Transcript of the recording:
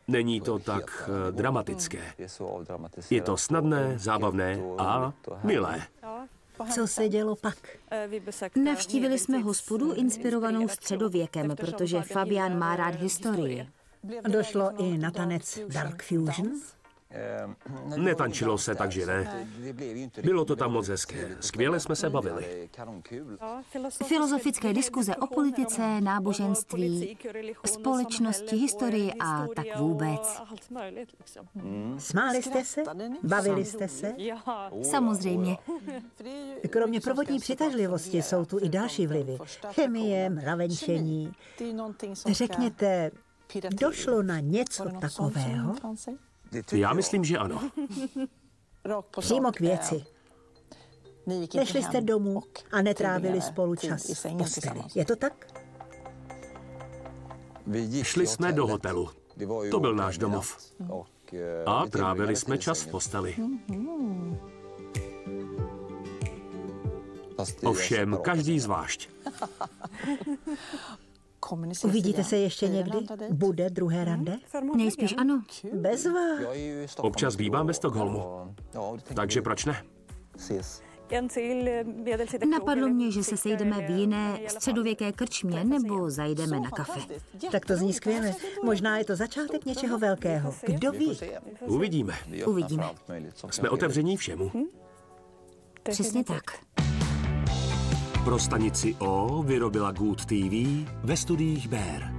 Není to tak dramatické. Je to snadné, zábavné a milé. Co se dělo pak? Navštívili jsme hospodu inspirovanou středověkem, protože Fabian má rád historii. Došlo i na tanec Dark Fusion? Netančilo se, takže ne. Bylo to tam moc hezké. Skvěle jsme se bavili. Filozofické diskuze o politice, náboženství, společnosti, historii a tak vůbec. Smáli jste se? Bavili jste se? Samozřejmě. Kromě prvotní přitažlivosti jsou tu i další vlivy. Chemie, mravenčení. Řekněte, došlo na něco takového? Já myslím, že ano. Přímo k věci. Nešli jste domů a netrávili spolu čas v posteli. Je to tak? Šli jsme do hotelu. To byl náš domov. A trávili jsme čas v posteli. Ovšem, každý zvlášť. Uvidíte se ještě někdy? Bude druhé rande? Nejspíš ano. Bezva. Občas bývám ve Stockholmu. Takže proč ne? Napadlo mě, že se sejdeme v jiné středověké krčmě nebo zajdeme na kafe. Tak to zní skvěle. Možná je to začátek něčeho velkého. Kdo ví? Uvidíme. Uvidíme. Jsme otevření všemu. Přesně tak. Pro stanici O vyrobila Good TV ve studiích Bear.